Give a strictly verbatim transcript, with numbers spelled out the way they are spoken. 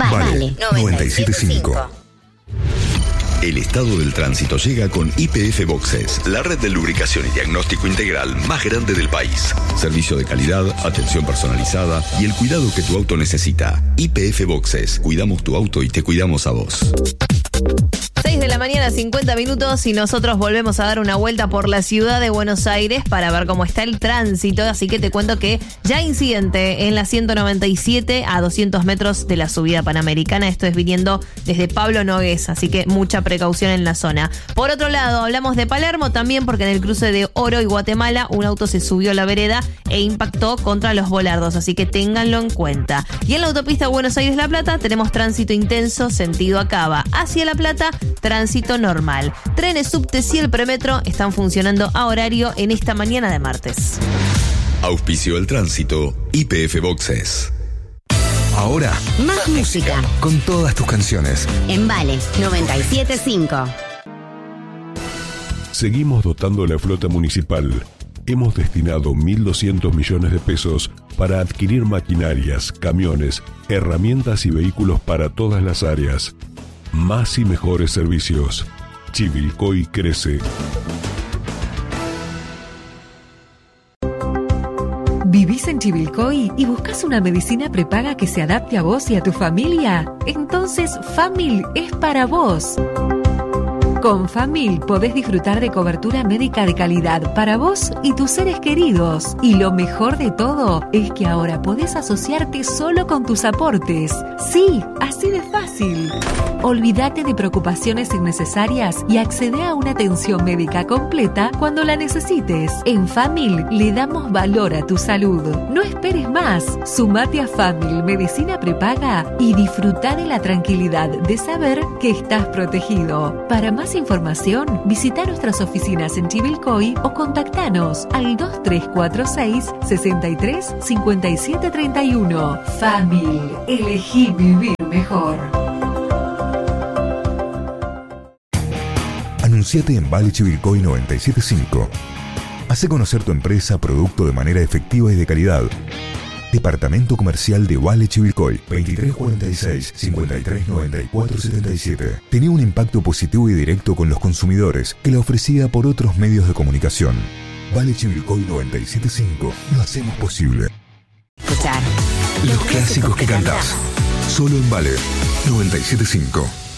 Vale, noventa y siete punto cinco. El estado del tránsito llega con Y P F Boxes, la red de lubricación y diagnóstico integral más grande del país. Servicio de calidad, atención personalizada y el cuidado que tu auto necesita. Y P F Boxes, cuidamos tu auto y te cuidamos a vos. seis de la mañana, cincuenta minutos, y nosotros volvemos a dar una vuelta por la ciudad de Buenos Aires para ver cómo está el tránsito. Así que te cuento que ya hay incidente en la ciento noventa y siete a doscientos metros de la subida panamericana. Esto es viniendo desde Pablo Nogués, así que mucha precaución en la zona. Por otro lado, hablamos de Palermo también, porque en el cruce de Oro y Guatemala un auto se subió a la vereda e impactó contra los volardos, así que ténganlo en cuenta. Y en la autopista Buenos Aires-La Plata tenemos tránsito intenso sentido a Cava. Hacia La Plata, tránsito normal. Trenes subte y el premetro están funcionando a horario en esta mañana de martes. Auspicio el tránsito, Y P F Boxes. Ahora, más música. Con todas tus canciones. En Vale noventa y siete punto cinco. Seguimos dotando la flota municipal. Hemos destinado mil doscientos millones de pesos para adquirir maquinarias, camiones, herramientas y vehículos para todas las áreas. Más y mejores servicios. Chivilcoy crece. ¿Vivís en Chivilcoy y buscas una medicina prepaga que se adapte a vos y a tu familia? Entonces Famil es para vos. Con Famil podés disfrutar de cobertura médica de calidad para vos y tus seres queridos. Y lo mejor de todo es que ahora podés asociarte solo con tus aportes. Sí, así de fácil. Olvídate de preocupaciones innecesarias y accede a una atención médica completa cuando la necesites. En Famil le damos valor a tu salud. No esperes más. Sumate a Famil Medicina Prepaga y disfruta de la tranquilidad de saber que estás protegido. Para más información, visita nuestras oficinas en Chivilcoy o contactanos al dos tres cuatro seis, seis tres, cinco siete tres uno. Famil, elegí vivir mejor. Anunciate en Vale Chivilcoy noventa y siete punto cinco. Hacé conocer tu empresa, producto de manera efectiva y de calidad. Departamento Comercial de Vale Chivilcoy, veintitrés cuarenta y seis, cincuenta y tres noventa y cuatro setenta y siete. Tenía un impacto positivo y directo con los consumidores que la ofrecía por otros medios de comunicación. Vale Chivilcoy noventa y siete punto cinco. Lo hacemos posible. Escuchar Los clásicos que cantás. Solo en Vale noventa y siete punto cinco.